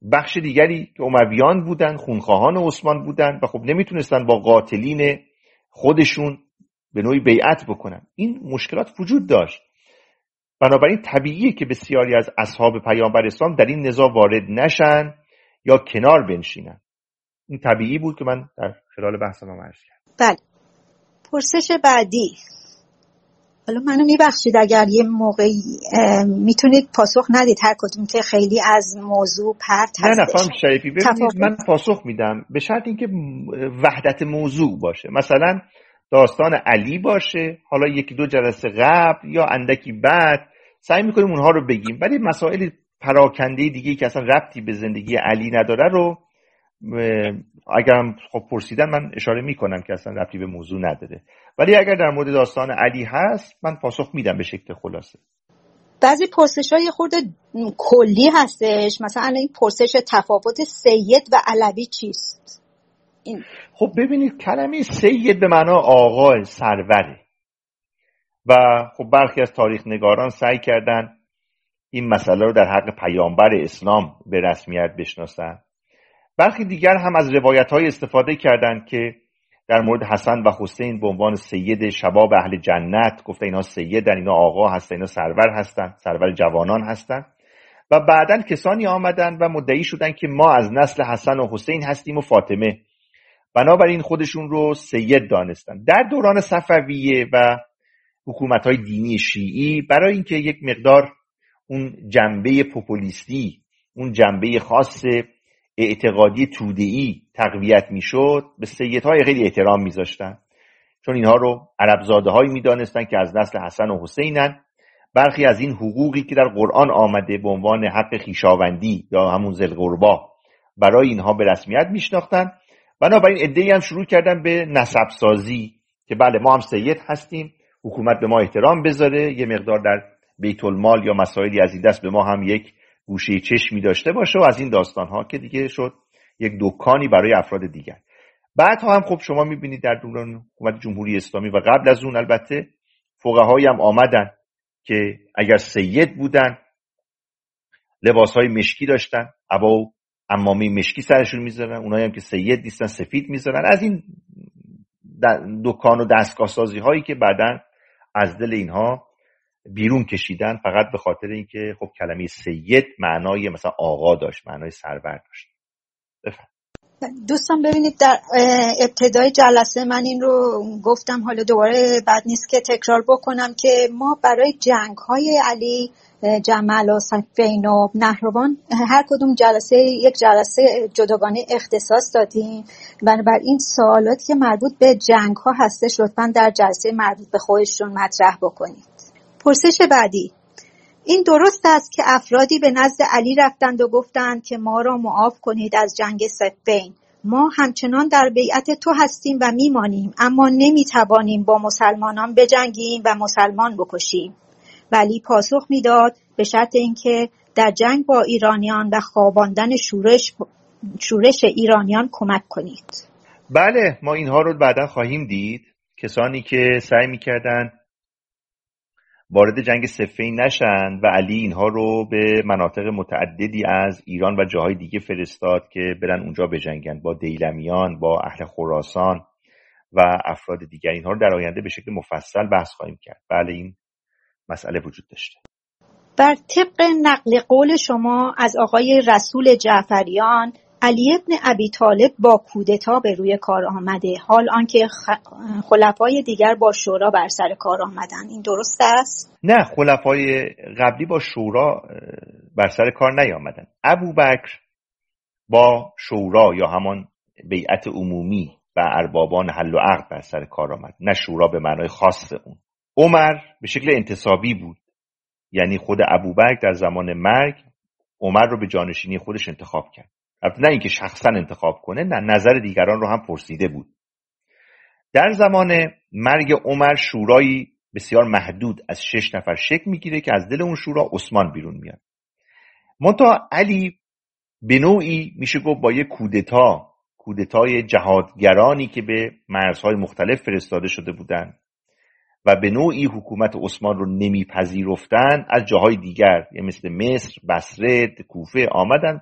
بخش دیگری که امویان بودن، خونخواهان عثمان بودن و خب نمیتونستن با قاتلین خودشون به نوعی بیعت بکنن. این مشکلات وجود داشت. بنابراین طبیعیه که بسیاری از اصحاب پیامبر اسلام در این نزاع وارد نشن یا کنار بنشینن. این طبیعی بود که من در خلال بحثم عرض کردم. بله. پرسش بعدی، حالا منو میبخشید اگر یه موقعی میتونید پاسخ ندید، هر کدوم که خیلی از موضوع پرت هست. نه خانم شریفی، ببینید من پاسخ میدم به شرط اینکه وحدت موضوع باشه. مثلا داستان علی باشه، حالا یکی دو جلسه قبل یا اندکی بعد سعی میکنیم اونها رو بگیم، ولی مسائل پراکنده دیگه که اصلا ربطی به زندگی علی نداره رو اگرم خب پرسیدن من اشاره میکنم که اصلا ربطی به موضوع نداره. ولی اگر در مورد داستان علی هست من پاسخ میدم به شکل خلاصه. بعضی پرسش‌های خورده کلی هستش، مثلا این پرسش تفاوت سید و علوی چیست؟ خب ببینید کلمه سید به معنا آقا، سروره و خب برخی از تاریخ نگاران سعی کردن این مسئله رو در حق پیامبر اسلام به رسمیت بشناسن. برخی دیگر هم از روایت‌های استفاده کردند که در مورد حسن و حسین به عنوان سید شباب اهل جنت گفته اینا سیدن، اینا آقا هستن، اینا سرور هستن، سرور جوانان هستن. و بعداً کسانی آمدن و مدعی شدن که ما از نسل حسن و حسین هستیم و فاطمه، بنابراین خودشون رو سید دانستن. در دوران صفویه و حکومت‌های دینی شیعی برای اینکه یک مقدار اون جنبه پوپولیستی، اون جنبه خاص اعتقادی توده‌ای تقویت میشد، به سیدهای خیلی احترام میذاشتن، چون اینها رو عربزاده‌هایی میدانستن که از نسل حسن و حسینن. برخی از این حقوقی که در قرآن آمده به عنوان حق خویشاوندی یا همون ذی القربا برای اینها به رسمیت میشناختن. بنابراین عده‌ای هم شروع کردن به نسب سازی که بله ما هم سید هستیم، حکومت به ما احترام بذاره، یه مقدار در بیت المال یا مسائلی از این دست به ما هم یک گوشه چشمی داشته باشه و از این داستان‌ها که دیگه شد یک دکانی برای افراد دیگر. بعدها هم خب شما می‌بینید در دوران حکومت جمهوری اسلامی و قبل از اون البته فقهایی هم آمدن که اگر سید بودن لباس‌های مشکی داشتن، عبا و عمامه مشکی سرشون می‌ذارن، اونایی هم که سید نیستن سفید می‌ذارن. از این دکان و دستگاه سازی‌هایی که بعداً از دل اینها بیرون کشیدن، فقط به خاطر اینکه خب کلمه سید معنای مثلا آقا داشت، معنای سرور داشت. دوستان ببینید در ابتدای جلسه من این رو گفتم، حالا دوباره بد نیست که تکرار بکنم که ما برای جنگ‌های علی، جمل و صفین و نهروان هر کدوم یک جلسه جداگانه اختصاص دادیم. بنابراین سوالاتی که مربوط به جنگ‌ها هستش لطفاً در جلسه مربوط به خودشون مطرح بکنید. پرسش بعدی، این درست است که افرادی به نزد علی رفتند و گفتند که ما را معاف کنید از جنگ صفین، ما همچنان در بیعت تو هستیم و میمانیم، اما نمیتوانیم با مسلمانان بجنگیم و مسلمان بکشیم. ولی پاسخ میداد به شرط اینکه در جنگ با ایرانیان و خواباندن شورش ایرانیان کمک کنید. بله ما اینها رو بعدا خواهیم دید. کسانی که سعی میکردن وارد جنگ صفین نشن و علی اینها رو به مناطق متعددی از ایران و جاهای دیگه فرستاد که برن اونجا بجنگن با دیلمیان، با اهل خراسان و افراد دیگر. اینها رو در آینده به شکل مفصل بحث خواهیم کرد. بله این مسئله وجود داشته. بر طبق نقل قول شما از آقای رسول جعفریان، علی ابن ابی طالب با کودتا به روی کار آمده، حال آنکه خلفای دیگر با شورا بر سر کار آمدن، این درست است؟ نه، خلفای قبلی با شورا بر سر کار نیامدن. ابوبکر با شورا یا همان بیعت عمومی و اربابان حل و عقد بر سر کار آمد، نه شورا به معنای خاص اون. عمر به شکل انتصابی بود، یعنی خود ابوبکر در زمان مرگ عمر رو به جانشینی خودش انتخاب کرد. البته نه اینکه شخصا انتخاب کنه، نه، نظر دیگران رو هم پرسیده بود. در زمان مرگ عمر شورایی بسیار محدود از 6 نفر شکل میگیره که از دل اون شورا عثمان بیرون میاد. منتها علی به نوعی میشه گفت با یک کودتای جهادگرانی که به مرزهای مختلف فرستاده شده بودن و به نوعی حکومت عثمان رو نمیپذیرفتن، از جاهای دیگر مثل مصر، بصره، کوفه آمدن